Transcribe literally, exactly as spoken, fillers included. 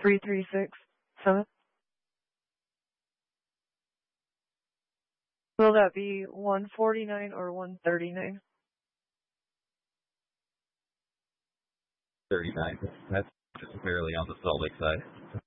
three three six seven. Will that be one forty-nine or one thirty-nine? thirty-nine. That's just barely on the Salt Lake side.